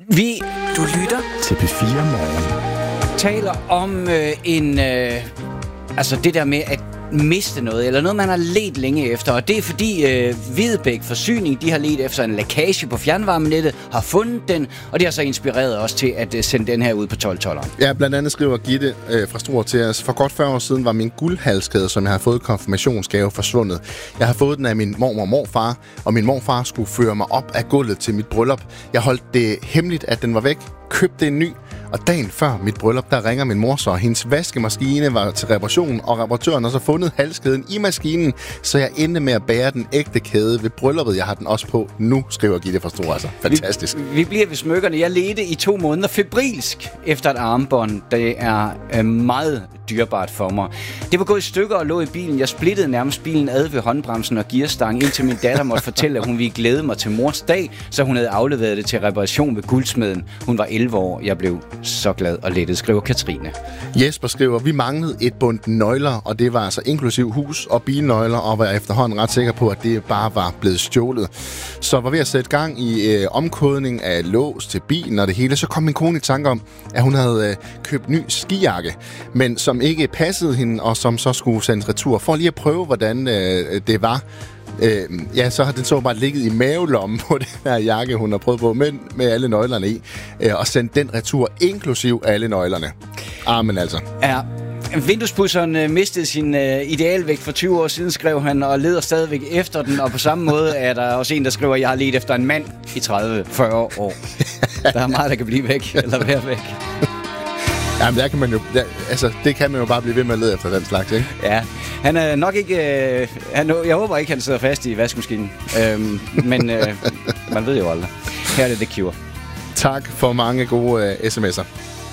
Du lytter til P4 Morgen. Taler om altså det der med at miste noget, eller noget, man har ledt længe efter. Og det er fordi Hvidebæk Forsyning, de har ledt efter en lækage på fjernvarmenettet, har fundet den, og det har så inspireret os til at sende den her ud på 12-12'eren. Ja, blandt andet skriver Gitte fra Struer til os: for godt 40 år siden var min guldhalskæde, som jeg har fået konfirmationsgave, forsvundet. Jeg har fået den af min mormor og morfar, og min morfar skulle føre mig op af gulvet til mit bryllup. Jeg holdt det hemmeligt, at den var væk, købte en ny, og dagen før mit bryllup, der ringer min mor så. Hendes vaskemaskine var til reparation, og reparatøren har så fundet halskæden i maskinen, så jeg endte med at bære den ægte kæde ved brylluppet. Jeg har den også på nu, skriver Gitte fra Struer. Altså, fantastisk. Vi bliver ved smykkerne. Jeg ledte i 2 måneder febrilsk efter et armbånd. Det er meget dyrebart for mig. Det var gået i stykker og lå i bilen. Jeg splittede nærmest bilen ad ved håndbremsen og gearstangen, indtil min datter måtte fortælle, at hun ville glæde mig til mors dag, så hun havde afleveret det til reparation ved guldsmeden. Hun var 11 år. Jeg blev så glad og lettet, skriver Katrine. Jesper skriver: vi manglede et bundt nøgler, og det var altså inklusiv hus- og bilnøgler, og var efterhånden ret sikker på, at det bare var blevet stjålet. Så var ved at sætte gang i omkodning af lås til bilen og det hele. Så kom min kone i tanke om, at hun havde købt ny skijakke, men som ikke passede hende, og som så skulle sendes retur. For lige at prøve, hvordan det var. Så har den så bare ligget i mavelommen på den her jakke, hun har prøvet på, med alle nøglerne i, og sendt den retur, inklusiv alle nøglerne. Men altså. Ja. Vinduespudseren mistede sin idealvægt for 20 år siden, skrev han, og leder stadigvæk efter den. Og på samme måde er der også en, der skriver: jeg har ledt efter en mand i 30-40 år. Der er meget, der kan blive væk, eller være væk. Jamen, der kan man jo, det kan man jo bare blive ved med at lede efter den slags, ikke? Ja, han er nok ikke... jeg håber ikke, han sidder fast i vaskemaskinen. Men man ved jo aldrig. Her er det The Cure. Tak for mange gode sms'er.